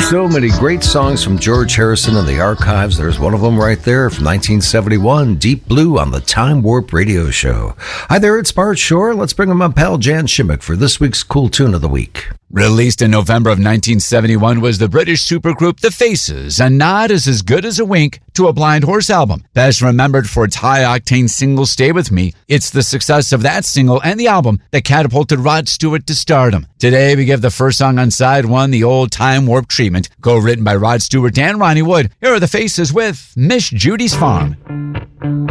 So many great songs from George Harrison in the archives. There's one of them right there from 1971, Deep Blue on the Time Warp Radio Show. Hi there, it's Bart Shore. Let's bring in my pal Jan Shimmick for this week's Cool Tune of the Week. Released in November of 1971 was the British supergroup The Faces. A nod is as good as a wink to a Blind Horse album. Best remembered for its high-octane single Stay With Me, it's the success of that single and the album that catapulted Rod Stewart to stardom. Today we give the first song on side one the old Time Warp treatment, co-written by Rod Stewart and Ronnie Wood. Here are The Faces with Miss Judy's Farm.